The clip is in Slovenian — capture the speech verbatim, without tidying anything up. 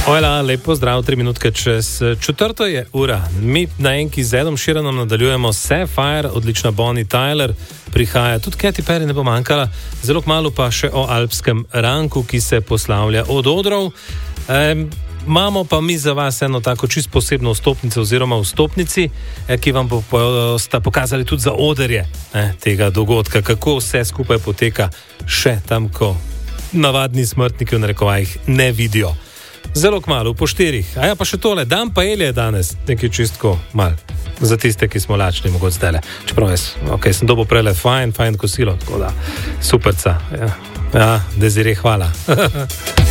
Hvala, lepo zdrav, tri minutke čez četrto je ura. Mi na enki z Edom Sheeranom nadaljujemo Sapphire, odlična Bonnie Tyler, prihaja tudi Katy Perry, ne bo manjkala, zelo kmalu pa še o alpskem ranku, ki se poslavlja od odrov. Ehm, Imamo pa mi za vas eno tako čist posebno vstopnico oziroma vstopnici, ki vam bo sta pokazali tudi za odrje eh, tega dogodka, kako vse skupaj poteka še tam, ko navadni smrtniki v narekovajih ne vidijo. Zelo kmalu, po štirih. A ja, pa še tole, dan paelje je danes, nekaj čistko mal, za tiste, ki smo lačni, mogoče zdajle. Čeprav jaz, ok, sem dobil prele fajn, fajn kosilo, tako da, superca. Ja, ja Desiree, hvala.